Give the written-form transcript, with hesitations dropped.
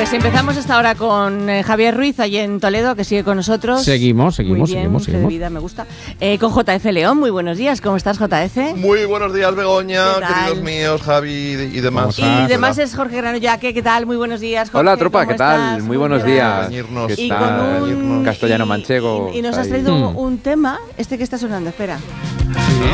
Pues empezamos esta hora con Javier Ruiz, allí en Toledo, que sigue con nosotros. Seguimos. Fe de vida, me gusta. Con JF León, muy buenos días. ¿Cómo estás, JF? Muy buenos días, Begoña, queridos míos, Javi y demás. Y demás es Jorge Grano Yaque. ¿Qué tal? Muy buenos días, Jorge. Hola, tropa, ¿qué tal? Estás? Muy buenos días. Y con un castellano manchego. Y nos has traído un tema, este que está sonando, espera.